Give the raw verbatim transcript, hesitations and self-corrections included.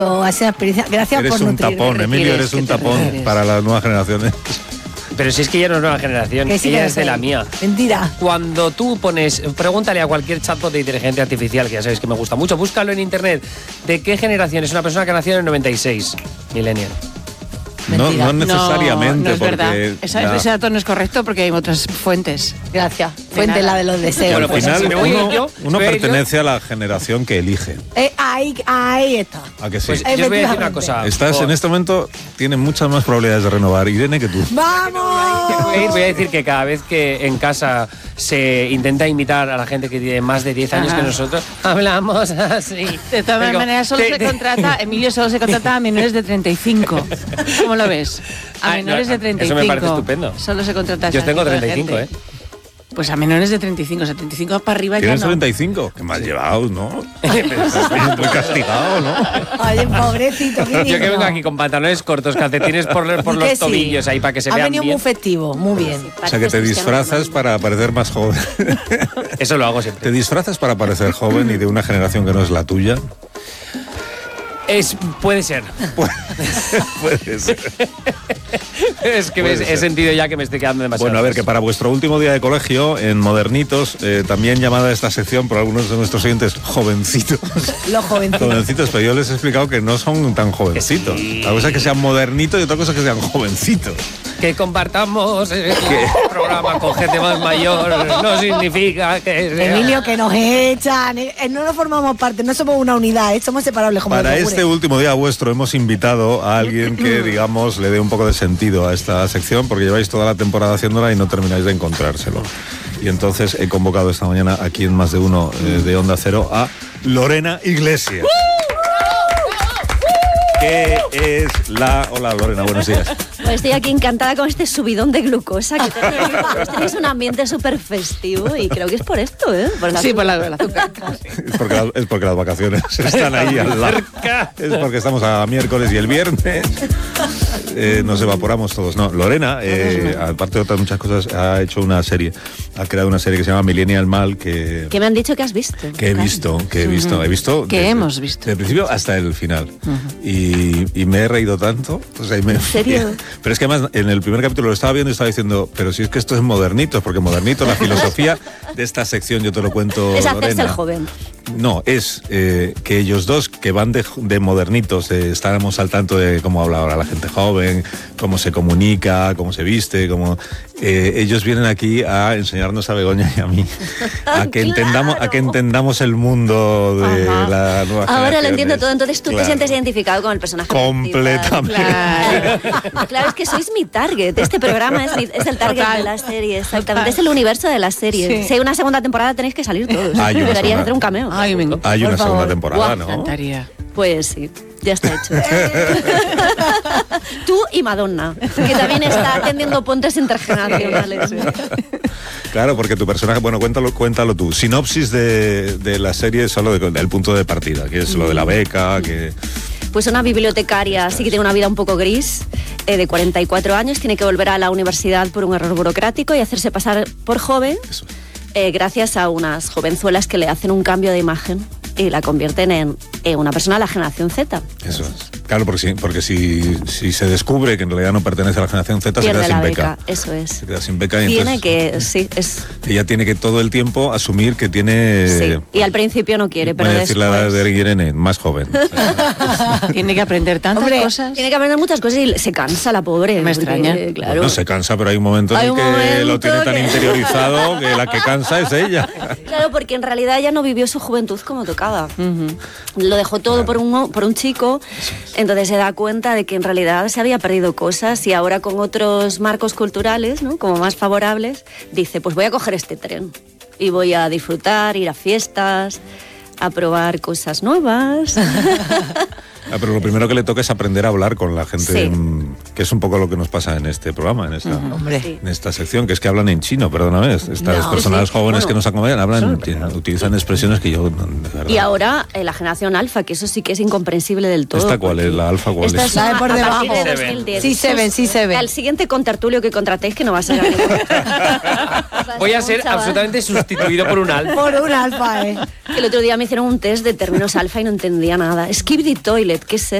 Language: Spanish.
Esa experiencia. Gracias eres por un nutrirme. tapón, Emilio, eres un tapón para las nuevas generaciones. Pero si es que ella no es nueva generación, Que sí ella que es de soy. la mía. Mentira. Cuando tú pones, pregúntale a cualquier chatbot de inteligencia artificial, que ya sabéis que me gusta mucho, búscalo en internet, ¿de qué generación es una persona que nació en el noventa y seis? Millennial. No, no necesariamente, no, no es porque verdad. Esa, ya, ese dato no es correcto porque hay otras fuentes. Gracias. Fuente nada. la de los deseos. bueno, al pues, final si me voy uno, yo, uno voy yo. pertenece a la generación que elige. Eh, ahí, ahí está. ¿A que sí? Pues yo os voy a decir una Efectivamente. cosa. Estás por- en este momento, tienes muchas más probabilidades de renovar, Irene, que tú. ¡Vamos! Voy a ir- voy a decir que cada vez que en casa se intenta imitar a la gente que tiene más de diez años Ajá. que nosotros, hablamos así. De todas Digo, maneras, solo te- se te- contrata, Emilio solo se contrata a menores de treinta y cinco. ¿Cómo lo ves? A Ah, menores no, de treinta y cinco. eso me parece estupendo. Solo se contrata a Yo ese tengo tipo de treinta y cinco, ¿eh? gente. Pues a menores de treinta y cinco, setenta y cinco para arriba ya ¿Tienes no. treinta y cinco? Que mal llevado, ¿no? Estás muy castigado, ¿no? Oye, pobrecito. qué Yo que digno. vengo aquí con pantalones cortos, calcetines por, por Y los que sí. tobillos ahí para que se Ha vean venido bien. muy festivo, muy bien. O sea, que te disfrazas para parecer más joven. Eso lo hago siempre. Te disfrazas para parecer joven y de una generación que no es la tuya. Es, puede ser. Puede ser. Es que me- Puede he ser. sentido ya que me estoy quedando demasiado. Bueno, a ver, atrás. que para vuestro último día de colegio, en Modernitos, eh, también llamada esta sección por algunos de nuestros oyentes jovencitos. Los jovencitos. Jovencitos, pero yo les he explicado que no son tan jovencitos. Sí. Una cosa es que sean modernitos y otra cosa es que sean jovencitos. Que compartamos el programa con gente más mayor no significa que sea... Emilio, que nos echan. eh, No nos formamos parte, no somos una unidad, eh, somos separables como Para los este yogures. último día vuestro hemos invitado a alguien que, digamos, le dé un poco de sentido a esta sección, porque lleváis toda la temporada haciéndola y no termináis de encontrárselo. Y entonces he convocado esta mañana aquí en Más de Uno eh, de Onda Cero a Lorena Iglesias. ¿Qué es la... Hola Lorena, buenos días. Pues estoy aquí encantada con este subidón de glucosa que tenéis. Tenéis un ambiente súper festivo y creo que es por esto, ¿eh? Por Sí, por la, el azúcar. Es porque, la- es porque las vacaciones están ahí al lado. Es porque estamos a miércoles y el viernes eh, nos evaporamos todos. No, Lorena, eh, aparte de otras muchas cosas, ha hecho una serie, ha creado una serie que se llama Millennial Mal, que, Que me han dicho que has visto. que he visto, que he visto, he visto. Que desde- hemos visto. Desde el principio hasta el final. y, y me he reído tanto. Pues ahí me, ¿En serio? Pero es que además en el primer capítulo lo estaba viendo y estaba diciendo, pero si es que esto es Modernitos, porque Modernitos, la filosofía de esta sección, yo te lo cuento, Es hacerse Lorena. el joven. No, es eh, que ellos dos, que van de, de modernitos, eh, estábamos al tanto de cómo habla ahora la gente joven, cómo se comunica, cómo se viste, cómo eh, ellos vienen aquí a enseñarnos a Begoña y a mí a que entendamos, a que entendamos el mundo de Ajá. la nueva Ahora lo generaciones. entiendo todo, entonces tú Claro. te sientes identificado con el personaje Completamente. principal. Claro. Claro, es que sois mi target. Este programa es, mi- es el target Total. de la serie, exactamente. Total. Es el universo de la serie. Sí. Si hay una segunda temporada tenéis que salir todos. Hay una Deberías segunda. hacer un cameo. Ay, me encanta. Hay una Por segunda favor. temporada, Guau, ¿no? Me encantaría. Pues sí, ya está hecho. Tú y Madonna, que también está atendiendo puentes intergeneracionales. Claro, porque tu personaje, bueno, cuéntalo, cuéntalo tú. Sinopsis de, de la serie solo de- del punto de partida, que es lo de la beca, que... Pues una bibliotecaria, sí que tiene una vida un poco gris, eh, de cuarenta y cuatro años, tiene que volver a la universidad por un error burocrático y hacerse pasar por joven, Eso es. eh, gracias a unas jovenzuelas que le hacen un cambio de imagen y la convierten en, en una persona de la generación Z. Eso es. Claro, porque, si, porque si, si se descubre que en realidad no pertenece a la generación Z, se Pierde queda sin la beca. beca, eso es. Se queda sin beca y Tiene entonces que, sí, es... ella tiene que todo el tiempo asumir que tiene... Sí, y al principio no quiere, pero voy a decir la edad después... de Irene, más joven. Tiene que aprender tantas Hombre, cosas. Tiene que aprender muchas cosas y se cansa la pobre. Me porque, extraña. Claro. No se cansa, pero hay un momento Hay en el un que momento lo tiene tan que- interiorizado que la que cansa es ella. Claro, porque en realidad ella no vivió su juventud como tocaba. Lo dejó todo por un, por un chico, entonces se da cuenta de que en realidad se había perdido cosas y ahora con otros marcos culturales, ¿no?, como más favorables, dice, pues voy a coger este tren y voy a disfrutar, ir a fiestas, a probar cosas nuevas. Ah, pero lo primero que le toca es aprender a hablar con la gente, Sí. mm, que es un poco lo que nos pasa en este programa, en esta, Hombre. Sí. en esta sección, que es que hablan en chino, perdóname. Estas No, personas sí, jóvenes bueno. que nos acompañan hablan, tienen- utilizan expresiones que yo, de verdad... Y ahora eh, la generación alfa, que eso sí que es incomprensible del todo. ¿Esta cuál es? porque ¿La alfa cuál esta es? La de por a debajo. partir de Sí se dos ven. mil diez. Sí se ven, sí se ven. Al siguiente contertulio que contratéis, que no va a ser a mí. Voy a un ser chaval absolutamente sustituido por un alfa. Por un alfa, ¿eh? que el otro día me hicieron un test de términos alfa y no entendía nada. Skip the toilet. qué sé.